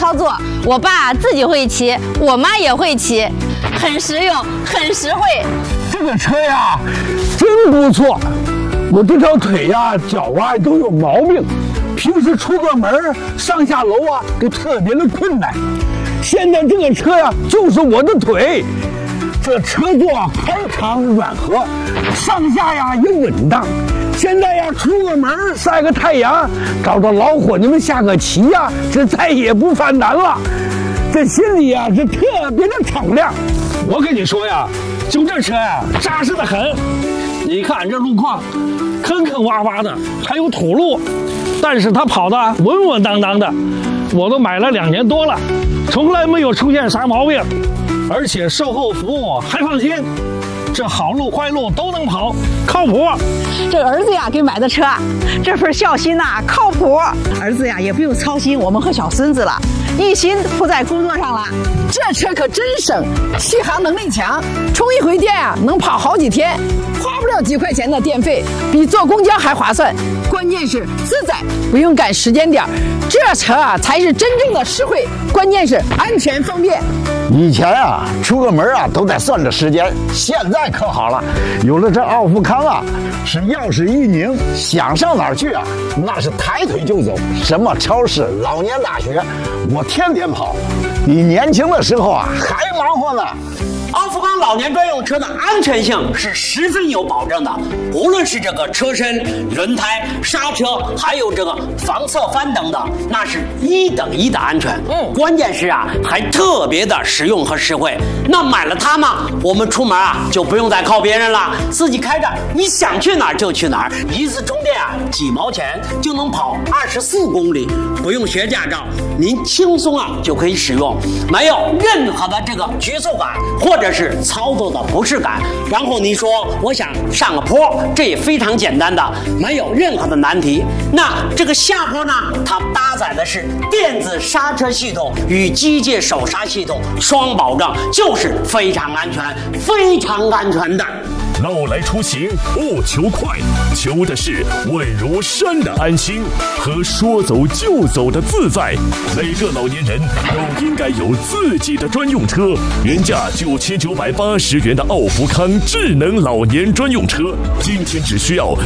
操作，我爸自己会骑，我妈也会骑，很实用，很实惠。 这个车呀，真不错。我这条腿呀、脚啊都有毛病，平时出个门上下楼啊都特别的困难。现在这个车呀，就是我的腿。这车座啊宽敞软和，上下呀也稳当。现在呀，出个门晒个太阳，找着老伙计们下个棋呀，这再也不犯难了。这心里呀是特别的敞亮。我跟你说呀，就这车呀，扎实的很。你看这路况，坑坑洼洼的，还有土路，但是它跑得稳稳当当的。我都买了2年多了，从来没有出现啥毛病。而且售后服务还放心，这好路坏路都能跑，靠谱。 这儿子呀给买的车，这份孝心呐、靠谱。儿子呀也不用操心我们和小孙子了，一心扑在工作上了。这车可真省，续航能力强，充一回电啊能跑好几天，花不了几块钱的电费，比坐公交还划算。关键是自在，不用赶时间点，这车啊才是真正的实惠，关键是安全方便。 以前啊，出个门啊都得算着时间，现在可好了，有了这奥富康啊，是钥匙一拧，想上哪儿去啊，那是抬腿就走。什么超市、老年大学，我天天跑，比年轻的时候啊还忙活呢。 奥富康老年专用车的安全性是十分有保证的，无论是这个车身、轮胎、刹车，还有这个防侧翻等等，那是1等1的安全。关键是啊，还特别的实用和实惠。那买了它嘛，我们出门啊就不用再靠别人了，自己开着，你想去哪儿就去哪儿，一次充电啊几毛钱就能跑24公里，不用学驾照，您轻松啊就可以使用，没有任何的这个局促感或者是操作的不适感。然后你说我想上个坡，这也非常简单的，没有任何的难题。那这个下坡呢，它搭载的是电子刹车系统与机械手刹系统双保证，就是非常安全、非常安全的。 老来出行不求快，求的是稳如山的安心和说走就走的自在。每个老年人都应该有自己的专用车，原价9980元的奥福康智能老年专用车，今天只需要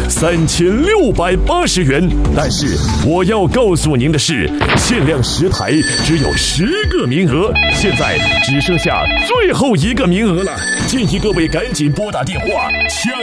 3680元。但是我要告诉您的是，限量10台，只有10个名额，现在只剩下最后1个名额了，建议各位赶紧拨打电话抢